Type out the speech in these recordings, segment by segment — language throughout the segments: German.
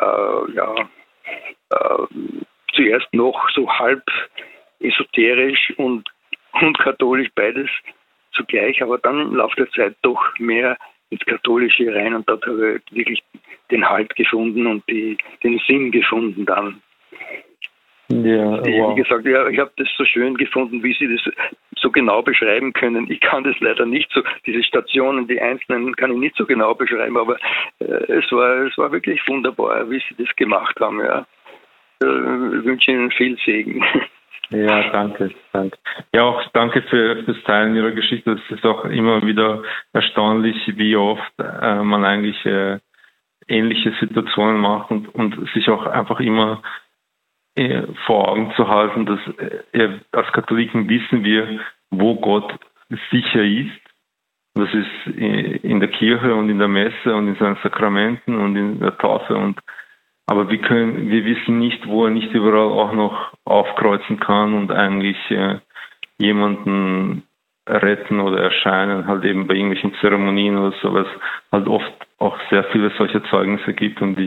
zuerst noch so halb esoterisch und katholisch beides zugleich, aber dann im Laufe der Zeit doch mehr ins Katholische rein und dort habe ich wirklich den Halt gefunden und den Sinn gefunden dann. Ja, wow. Wie gesagt, ja, ich habe das so schön gefunden, wie Sie das so genau beschreiben können. Ich kann das leider nicht so, diese Stationen, die einzelnen kann ich nicht so genau beschreiben, aber es war wirklich wunderbar, wie Sie das gemacht haben. Ja. Ich wünsche Ihnen viel Segen. Ja, danke. Ja, auch danke fürs Teilen Ihrer Geschichte. Es ist auch immer wieder erstaunlich, wie oft man eigentlich ähnliche Situationen macht und sich auch einfach immer vor Augen zu halten, dass als Katholiken wissen wir, wo Gott sicher ist. Das ist in der Kirche und in der Messe und in seinen Sakramenten und in der Taufe. Aber wir wissen nicht, wo er nicht überall auch noch aufkreuzen kann und eigentlich jemanden retten oder erscheinen, halt eben bei irgendwelchen Zeremonien oder so, was halt oft auch sehr viele solche Zeugnisse gibt und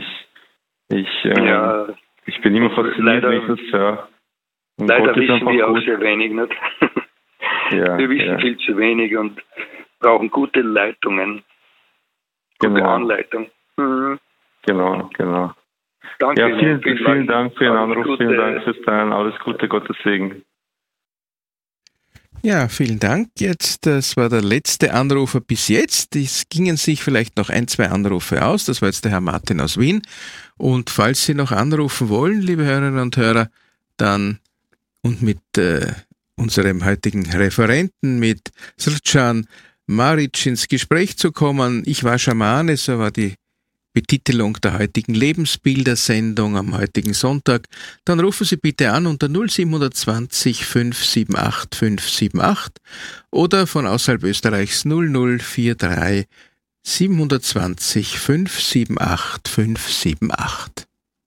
ich bin immer fasziniert, wenn ich das höre. Leider wissen wir auch sehr wenig, nicht? Ja, wir wissen viel zu wenig und brauchen gute Leitungen. Gute Anleitung. Mhm. Genau. Danke. Ja, vielen Dank für den Anruf, vielen Dank fürs Teilen. Alles Gute, Gottes Segen. Ja, vielen Dank. Das war der letzte Anrufer bis jetzt. Es gingen sich vielleicht noch 1-2 Anrufe aus. Das war jetzt der Herr Martin aus Wien. Und falls Sie noch anrufen wollen, liebe Hörerinnen und Hörer, dann und mit unserem heutigen Referenten, mit Srdjan Maric ins Gespräch zu kommen. Ich war Schamane, so war die Betitelung der heutigen Lebensbildersendung am heutigen Sonntag, dann rufen Sie bitte an unter 0720 578 578 oder von außerhalb Österreichs 0043 720 578 578.